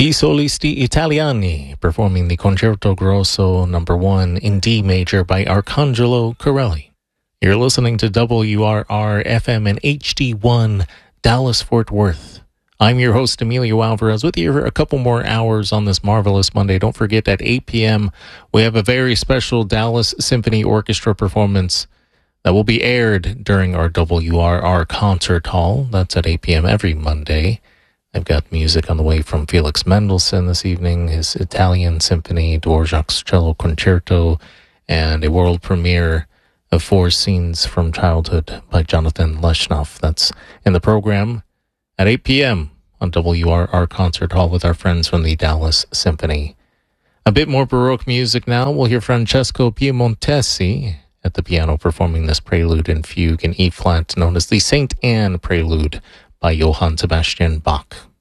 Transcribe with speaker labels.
Speaker 1: I Solisti Italiani performing the Concerto Grosso No. 1 in D major by Arcangelo Corelli. You're listening to WRR FM and HD1 Dallas Fort Worth. I'm your host, Emilio Alvarez, with you for a couple more hours on this marvelous Monday. Don't forget, at 8 p.m., we have a very special Dallas Symphony Orchestra performance that will be aired during our WRR Concert Hall. That's at 8 p.m. every Monday. I've got music on the way from Felix Mendelssohn this evening, his Italian Symphony, Dvorak's Cello Concerto, and a world premiere of Four Scenes from Childhood by Jonathan Leshnoff. That's in the program at 8 p.m. on WRR Concert Hall with our friends from the Dallas Symphony. A bit more Baroque music now. We'll hear Francesco Piemontesi at the piano performing this prelude and fugue in E-flat known as the St. Anne Prelude by Johann Sebastian Bach.